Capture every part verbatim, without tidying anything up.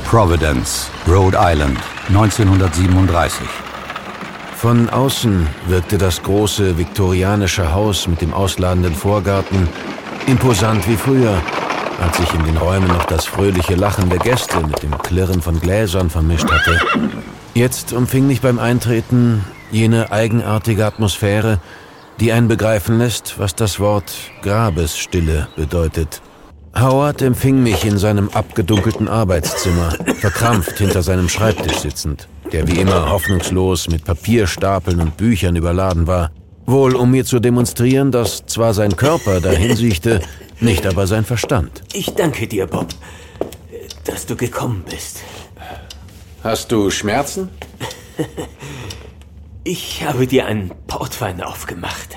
Providence, Rhode Island, neunzehnhundertsiebenunddreißig. Von außen wirkte das große viktorianische Haus mit dem ausladenden Vorgarten imposant wie früher, als sich in den Räumen noch das fröhliche Lachen der Gäste mit dem Klirren von Gläsern vermischt hatte. Jetzt umfing mich beim Eintreten jene eigenartige Atmosphäre, die einen begreifen lässt, was das Wort Grabesstille bedeutet. Howard empfing mich in seinem abgedunkelten Arbeitszimmer, verkrampft hinter seinem Schreibtisch sitzend, der wie immer hoffnungslos mit Papierstapeln und Büchern überladen war. Wohl um mir zu demonstrieren, dass zwar sein Körper dahin siechte, nicht aber sein Verstand. Ich danke dir, Bob, dass du gekommen bist. Hast du Schmerzen? Ich habe dir einen Portwein aufgemacht.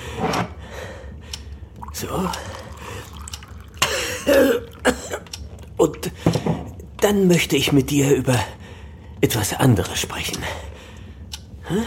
So. Und dann möchte ich mit dir über etwas anderes sprechen. Hm?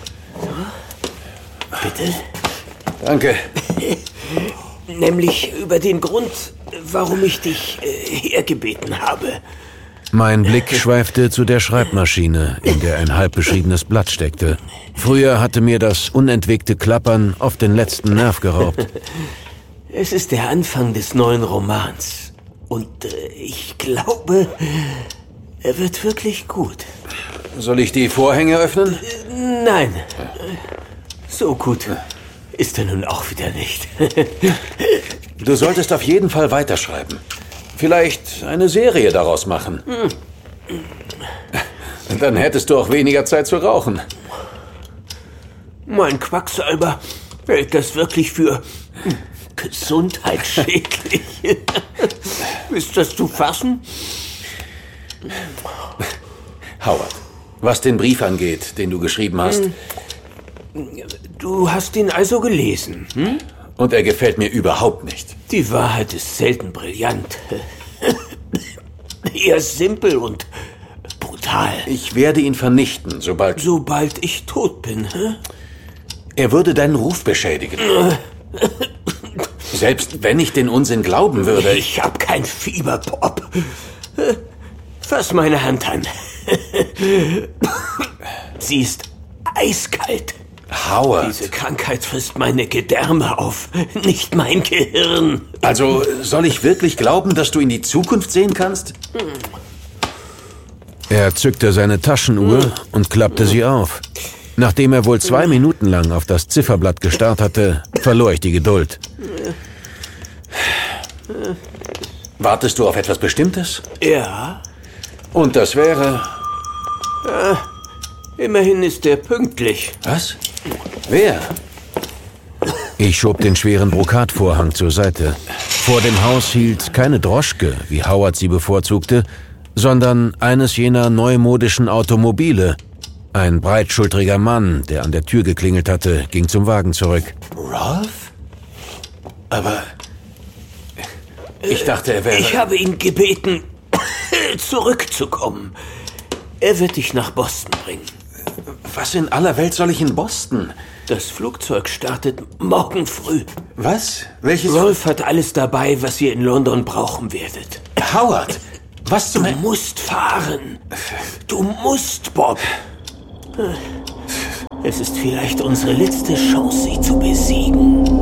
So. Bitte? Danke. Nämlich über den Grund, warum ich dich äh, hergebeten habe. Mein Blick schweifte zu der Schreibmaschine, in der ein halb beschriebenes Blatt steckte. Früher hatte mir das unentwegte Klappern oft den letzten Nerv geraubt. Es ist der Anfang des neuen Romans. Und äh, ich glaube, er wird wirklich gut. Soll ich die Vorhänge öffnen? Äh, nein. So gut ist er nun auch wieder nicht. Du solltest auf jeden Fall weiterschreiben. Vielleicht eine Serie daraus machen. Dann hättest du auch weniger Zeit zu rauchen. Mein Quacksalber hält das wirklich für gesundheitsschädlich. Ist das zu fassen? Howard, was den Brief angeht, den du geschrieben hast. Du hast ihn also gelesen, hm? Und er gefällt mir überhaupt nicht. Die Wahrheit ist selten brillant. Eher simpel und brutal. Ich werde ihn vernichten, sobald... Sobald ich tot bin, hä? Er würde deinen Ruf beschädigen. Selbst wenn ich den Unsinn glauben würde. Ich hab kein Fieber, Bob. Fass meine Hand an. Sie ist eiskalt. Howard. Diese Krankheit frisst meine Gedärme auf, nicht mein Gehirn. Also, soll ich wirklich glauben, dass du in die Zukunft sehen kannst? Er zückte seine Taschenuhr und klappte sie auf. Nachdem er wohl zwei Minuten lang auf das Zifferblatt gestarrt hatte, verlor ich die Geduld. Wartest du auf etwas Bestimmtes? Ja. Und das wäre... Ja, immerhin ist er pünktlich. Was? Wer? Ich schob den schweren Brokatvorhang zur Seite. Vor dem Haus hielt keine Droschke, wie Howard sie bevorzugte, sondern eines jener neumodischen Automobile. Ein breitschultriger Mann, der an der Tür geklingelt hatte, ging zum Wagen zurück. Rolf? Aber... Ich dachte, er wäre... Ich habe ihn gebeten, zurückzukommen. Er wird dich nach Boston bringen. Was in aller Welt soll ich in Boston? Das Flugzeug startet morgen früh. Was? Welches... Rolf hat alles dabei, was ihr in London brauchen werdet. Howard! Was zum... Du musst fahren. Du musst, Bob. Es ist vielleicht unsere letzte Chance, sie zu besiegen.